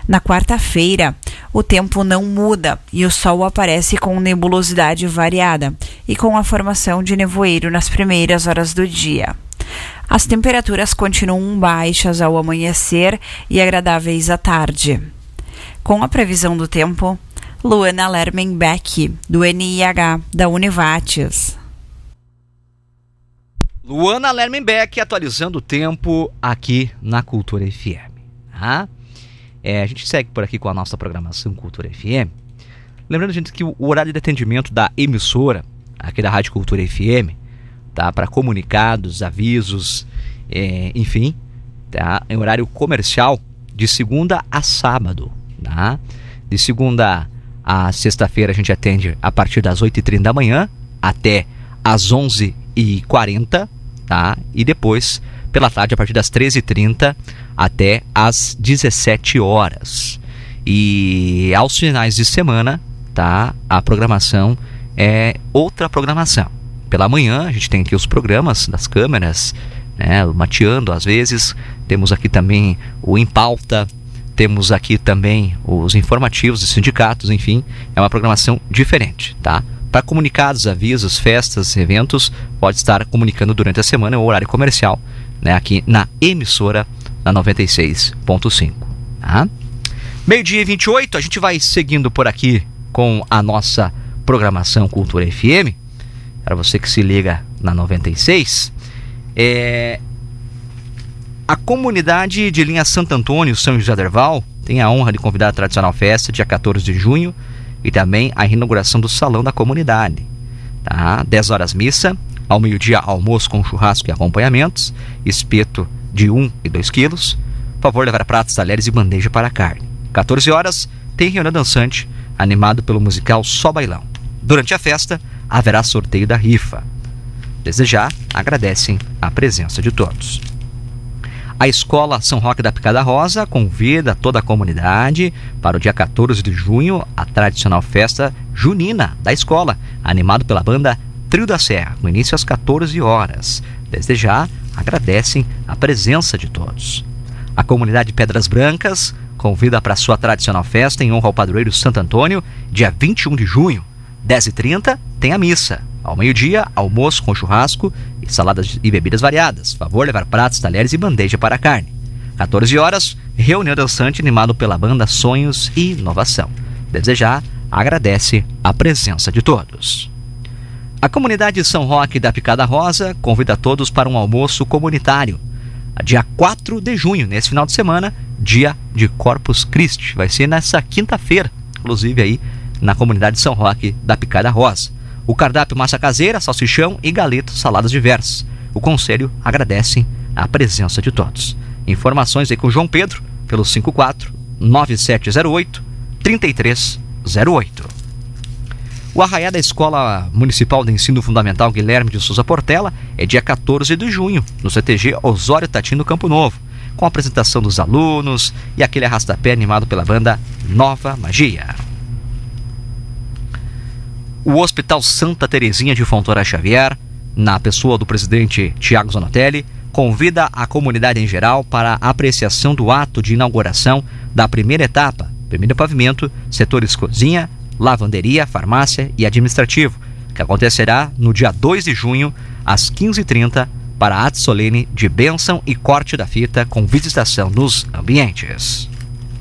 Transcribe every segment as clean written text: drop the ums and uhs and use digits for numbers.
Na quarta-feira, o tempo não muda e o sol aparece com nebulosidade variada e com a formação de nevoeiro nas primeiras horas do dia. As temperaturas continuam baixas ao amanhecer e agradáveis à tarde. Com a previsão do tempo, Luana Lermenbeck, do NIH da Univates. Luana Lermenbeck atualizando o tempo aqui na Cultura FM. A gente segue por aqui com a nossa programação Cultura FM. Lembrando, gente, que o horário de atendimento da emissora aqui da Rádio Cultura FM, tá, para comunicados, avisos, enfim, tá, é horário comercial de segunda a sábado, tá? De segunda a sexta-feira a gente atende a partir das 8h30 da manhã até as 11h40, tá? E depois, pela tarde, a partir das 13h30 até as 17 horas. E aos finais de semana, tá, a programação é outra programação. Pela manhã a gente tem aqui os programas das câmeras, né, mateando às vezes. Temos aqui também o Em Pauta, temos aqui também os informativos dos sindicatos, enfim, é uma programação diferente, tá? Para comunicados, avisos, festas, eventos, pode estar comunicando durante a semana, é o horário comercial, né, aqui na emissora na 96.5, tá? 12h28, a gente vai seguindo por aqui com a nossa programação Cultura FM. Para você que se liga na 96, a comunidade de linha Santo Antônio, São José do Herval, tem a honra de convidar a tradicional festa, dia 14 de junho, e também a inauguração do Salão da Comunidade. Tá? 10 horas missa, ao meio-dia almoço com churrasco e acompanhamentos, espeto de 1 e 2 quilos, por favor levar pratos, talheres e bandeja para a carne. 14 horas, tem reunião dançante, animado pelo musical Só Bailão. Durante a festa, haverá sorteio da rifa. Desde já, agradecem a presença de todos. A Escola São Roque da Picada Rosa convida toda a comunidade para o dia 14 de junho, a tradicional festa junina da escola, animado pela banda Trio da Serra, com início às 14 horas. Desde já, agradecem a presença de todos. A comunidade Pedras Brancas convida para a sua tradicional festa em honra ao padroeiro Santo Antônio, dia 21 de junho. 10h30 tem a missa. Ao meio-dia, almoço com churrasco e saladas e bebidas variadas. Favor levar pratos, talheres e bandeja para a carne. 14 horas, reunião dançante animado pela banda Sonhos e Inovação. Desde já, agradece a presença de todos. A comunidade São Roque da Picada Rosa convida todos para um almoço comunitário. Dia 4 de junho, nesse final de semana, dia de Corpus Christi. Vai ser nessa quinta-feira, inclusive aí, na comunidade São Roque da Picada Rosa. O cardápio massa caseira, salsichão e galeto, saladas diversas. O conselho agradece a presença de todos. Informações aí com o João Pedro, pelo 54-9708-3308. O arraiá da Escola Municipal de Ensino Fundamental Guilherme de Souza Portela é dia 14 de junho, no CTG Osório Tatino Campo Novo, com a apresentação dos alunos e aquele arrastapé animado pela banda Nova Magia. O Hospital Santa Terezinha de Fontoura Xavier, na pessoa do presidente Tiago Zanotelli, convida a comunidade em geral para a apreciação do ato de inauguração da primeira etapa, primeiro pavimento, setores cozinha, lavanderia, farmácia e administrativo, que acontecerá no dia 2 de junho, às 15h30, para ato solene de bênção e corte da fita com visitação nos ambientes.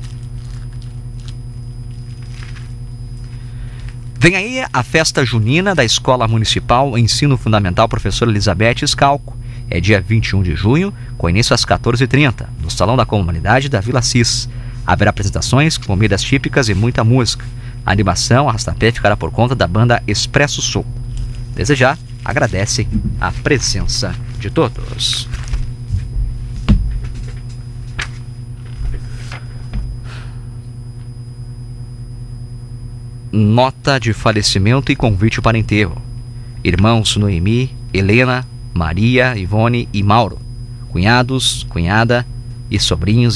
Vem aí a festa junina da Escola Municipal Ensino Fundamental Professora Elizabeth Scalco. É dia 21 de junho, com início às 14h30, no Salão da Comunidade da Vila Cis. Haverá apresentações, comidas típicas e muita música. A animação, a arrastapé, ficará por conta da banda Expresso Sul. Desde já, agradece a presença de todos. Nota de falecimento e convite para enterro. Irmãos Noemi, Helena, Maria, Ivone e Mauro. Cunhados, cunhada e sobrinhos